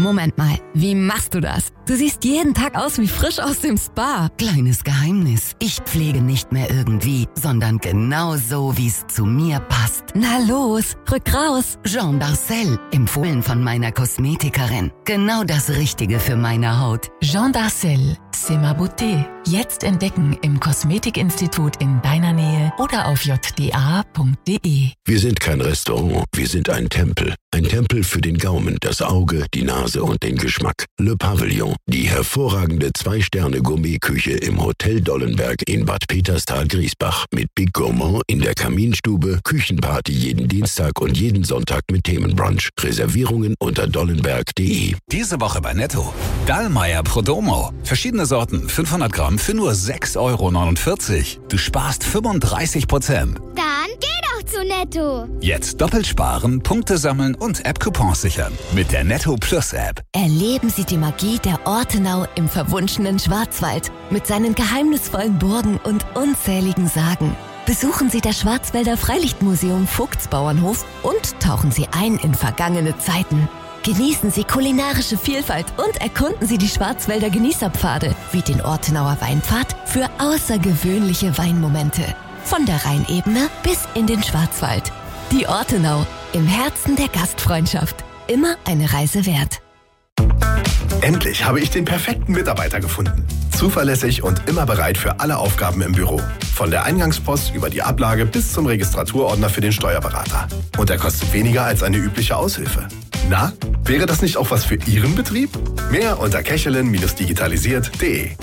Moment mal, wie machst du das? Du siehst jeden Tag aus wie frisch aus dem Spa. Kleines Geheimnis. Ich pflege nicht mehr irgendwie, sondern genau so, wie es zu mir passt. Na los, rück raus. Jean Darcel, empfohlen von meiner Kosmetikerin. Genau das Richtige für meine Haut. Jean Darcel, c'est ma beauté. Jetzt entdecken im Kosmetikinstitut in deiner Nähe oder auf jda.de. Wir sind kein Restaurant, wir sind ein Tempel. Ein Tempel für den Gaumen, das Auge, die Nase und den Geschmack. Le Pavillon, die hervorragende 2-Sterne-Gourmetküche im Hotel Dollenberg in Bad Peterstal-Griesbach. Mit Big Gourmand in der Kaminstube, Küchenparty jeden Dienstag und jeden Sonntag mit Themenbrunch. Reservierungen unter dollenberg.de. Diese Woche bei Netto. Dallmayr Prodomo. Verschiedene Sorten, 500 Gramm für nur 6,49 €. Du sparst 35%. Dann geh doch zu Netto. Jetzt doppelt sparen, Punkte sammeln und App-Coupons sichern. Mit der Netto Plus App. Erleben Sie die Magie der Ortenau im verwunschenen Schwarzwald mit seinen geheimnisvollen Burgen und unzähligen Sagen. Besuchen Sie das Schwarzwälder Freilichtmuseum Vogtsbauernhof und tauchen Sie ein in vergangene Zeiten. Genießen Sie kulinarische Vielfalt und erkunden Sie die Schwarzwälder Genießerpfade wie den Ortenauer Weinpfad für außergewöhnliche Weinmomente. Von der Rheinebene bis in den Schwarzwald. Die Ortenau, im Herzen der Gastfreundschaft. Immer eine Reise wert. Endlich habe ich den perfekten Mitarbeiter gefunden. Zuverlässig und immer bereit für alle Aufgaben im Büro. Von der Eingangspost über die Ablage bis zum Registraturordner für den Steuerberater. Und er kostet weniger als eine übliche Aushilfe. Na, wäre das nicht auch was für Ihren Betrieb? Mehr unter kechelin-digitalisiert.de.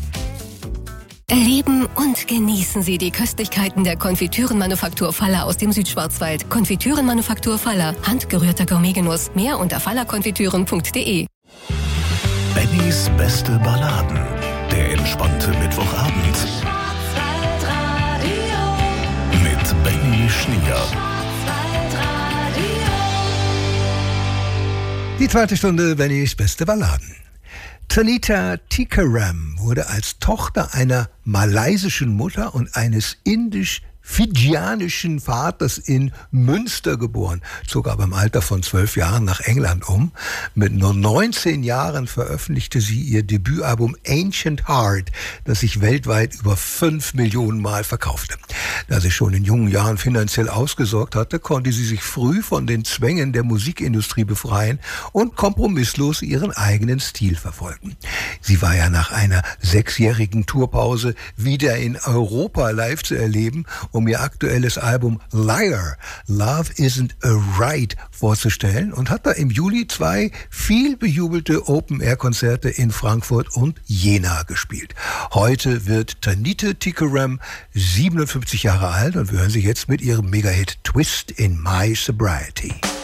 Erleben und genießen Sie die Köstlichkeiten der Konfitürenmanufaktur Faller aus dem Südschwarzwald. Konfitürenmanufaktur Faller. Handgerührter Gourmetgenuss. Mehr unter fallerkonfitüren.de. Bennys beste Balladen. Der entspannte Mittwochabend. Mit Benny Schnier. Die zweite Stunde Bennys beste Balladen. Tanita Tikaram wurde als Tochter einer malaysischen Mutter und eines indisch-fidschianischen Vaters in Münster geboren, zog aber im Alter von 12 Jahren nach England um. Mit nur 19 Jahren veröffentlichte sie ihr Debütalbum Ancient Heart, das sich weltweit über 5 Millionen Mal verkaufte. Da sie schon in jungen Jahren finanziell ausgesorgt hatte, konnte sie sich früh von den Zwängen der Musikindustrie befreien und kompromisslos ihren eigenen Stil verfolgen. Sie war ja nach einer 6-jährigen Tourpause wieder in Europa live zu erleben, um ihr aktuelles Album Liar, Love Isn't a Right vorzustellen und hat da im Juli 2 viel bejubelte Open-Air-Konzerte in Frankfurt und Jena gespielt. Heute wird Tanita Tikaram 57 Jahre alt und wir hören sie jetzt mit ihrem Mega-Hit Twist in My Sobriety.